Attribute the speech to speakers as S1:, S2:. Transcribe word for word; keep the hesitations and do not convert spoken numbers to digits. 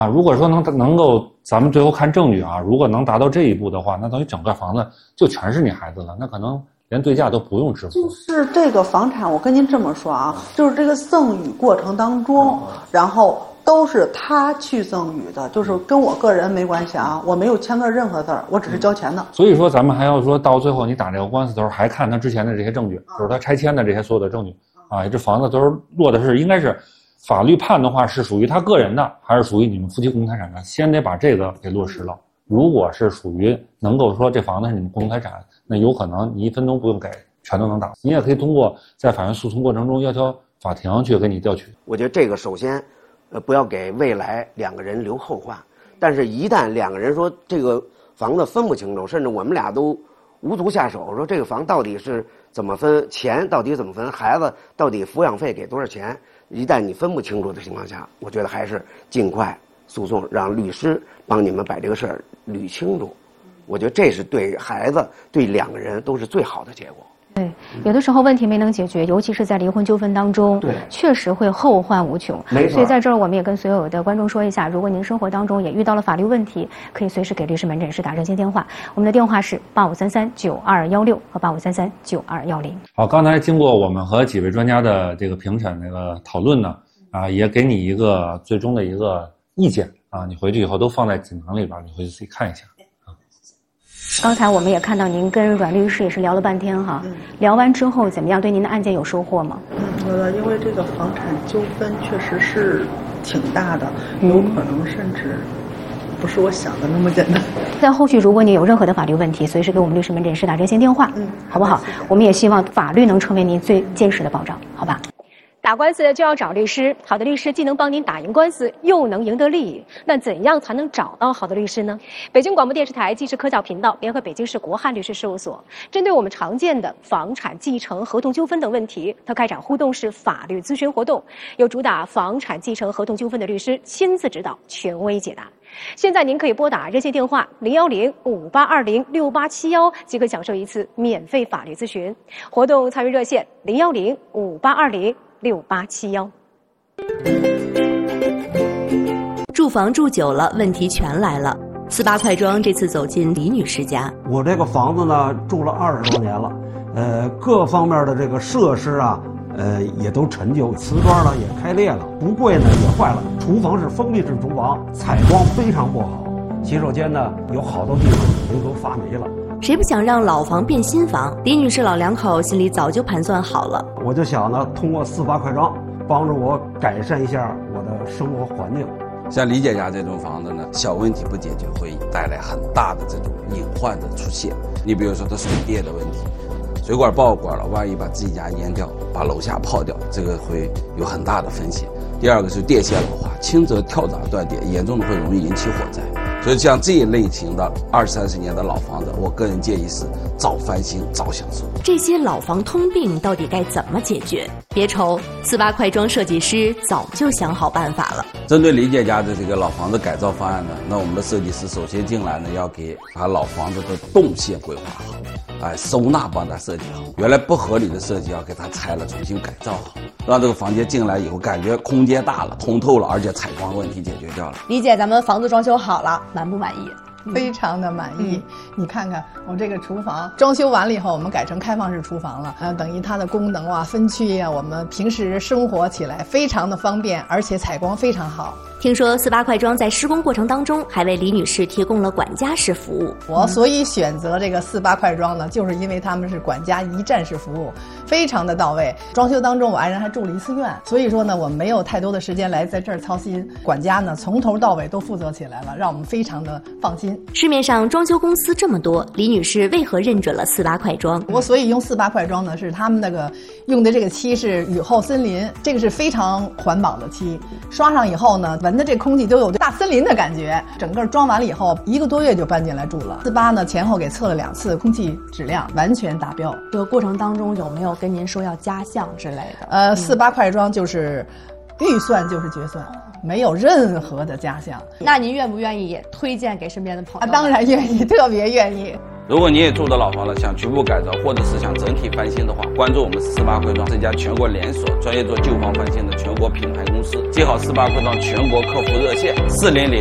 S1: 啊，如果说能能够，咱们最后看证据啊，如果能达到这一步的话，那等于整个房子就全是你孩子了，那可能连对价都不用支付。
S2: 就是这个房产，我跟您这么说啊，就是这个赠与过程当中，然后都是他去赠与的，就是跟我个人没关系啊，我没有签个任何字儿，我只是交钱的。
S1: 所以说，咱们还要说到最后，你打这个官司的时候，还看他之前的这些证据，就是他拆迁的这些所有的证据啊，这房子都是落的是应该是。法律判的话是属于他个人的，还是属于你们夫妻共同财产的？先得把这个给落实了。如果是属于能够说这房子是你们共同财产，那有可能你一分钟不用给，全都能打。你也可以通过在法院诉讼过程中要求法庭去给你调取。
S3: 我觉得这个首先，呃，不要给未来两个人留后话。但是，一旦两个人说这个房子分不清楚，甚至我们俩都无足下手，说这个房到底是怎么分，钱到底怎么分，孩子到底抚养费给多少钱？一旦你分不清楚的情况下，我觉得还是尽快诉讼，让律师帮你们把这个事儿捋清楚。我觉得这是对孩子、对两个人都是最好的结果。
S4: 对，有的时候问题没能解决，尤其是在离婚纠纷当中，对，确实会后患无穷。没错。所以在这儿，我们也跟所有的观众说一下，如果您生活当中也遇到了法律问题，可以随时给律师门诊室打热线电话，我们的电话是八五三三九二幺六和八五三三九二幺零。
S1: 好，刚才经过我们和几位专家的这个评审那个讨论呢，啊，也给你一个最终的一个意见啊，你回去以后都放在锦囊里边，你回去自己看一下。
S4: 刚才我们也看到您跟阮律师也是聊了半天哈，嗯、聊完之后怎么样？对您的案件有收获吗？
S2: 嗯，呃，因为这个房产纠纷确实是挺大的，有可能甚至不是我想的那么简单。
S4: 在后续，如果你有任何的法律问题，随时给我们律师门诊室打热线电话，嗯，好不好？我们也希望法律能成为您最坚实的保障，好吧？打官司就要找律师，好的律师既能帮您打赢官司，又能赢得利益。那怎样才能找到好的律师呢？北京广播电视台纪实科教频道联合北京市国汉律师事务所，针对我们常见的房产继承、合同纠纷等问题，它开展互动式法律咨询活动，由主打房产继承、合同纠纷的律师亲自指导，权威解答。现在您可以拨打热线电话零幺零五八二零六八七幺，即可享受一次免费法律咨询。活动参与热线零幺零五八二零六八七幺。
S5: 住房住久了，问题全来了。四八快装这次走进李女士家，
S6: 我这个房子呢住了二十多年了，呃，各方面的这个设施啊，呃，也都陈旧，瓷砖呢也开裂了，橱柜呢也坏了，厨房是封闭式厨房，采光非常不好，洗手间呢有好多地方已经都发霉了。
S5: 谁不想让老房变新房？李女士老两口心里早就盘算好了。
S6: 我就想呢，通过四八快装帮助我改善一下我的生活环境。
S7: 像李姐家这种房子呢，小问题不解决会带来很大的这种隐患的出现。你比如说它水电的问题，水管爆管了，万一把自己家淹掉，把楼下泡掉，这个会有很大的风险。第二个是电线老化，轻则跳闸断电，严重的会容易引起火灾。所以像这一类型的二三十年的老房子，我个人建议是早翻新早享受。
S5: 这些老房通病到底该怎么解决？别愁，四八快装设计师早就想好办法了。
S7: 针对李姐家的这个老房子改造方案呢，那我们的设计师首先进来呢，要给把老房子的动线规划好，哎，收纳帮他设计好，原来不合理的设计要给他拆了，重新改造好，让这个房间进来以后感觉空间大了，通透了，而且采光问题解决掉了。
S8: 李姐，咱们房子装修好了，满不满意？
S9: 非常的满意、嗯、你看看我这个厨房装修完了以后，我们改成开放式厨房了，呃，等于它的功能啊、分区呀、啊，我们平时生活起来非常的方便，而且采光非常好。
S5: 听说四八快装在施工过程当中还为李女士提供了管家式服务。
S9: 我所以选择这个四八快装呢，就是因为他们是管家一站式服务，非常的到位。装修当中我爱人还住了一次院，所以说呢，我没有太多的时间来在这儿操心，管家呢从头到尾都负责起来了，让我们非常的放心。
S5: 市面上装修公司这么多，李女士为何认准了四八快装？
S9: 我所以用四八快装呢，是他们那个用的这个漆是雨后森林，这个是非常环保的漆，刷上以后呢，闻的这空气都有大森林的感觉。整个装完了以后，一个多月就搬进来住了。四八呢前后给测了两次，空气质量完全达标。
S8: 这个过程当中有没有跟您说要加项之类的？
S9: 呃，四八快装就是预算就是决算。没有任何的加项。
S8: 那您愿不愿意也推荐给身边的朋友？
S9: 啊，当然愿意，特别愿意。
S7: 如果你也住的老房了，想局部改造或者是想整体翻新的话，关注我们四八快装，这家全国连锁专业做旧房翻新的全国品牌公司。记好四八快装全国客服热线四零零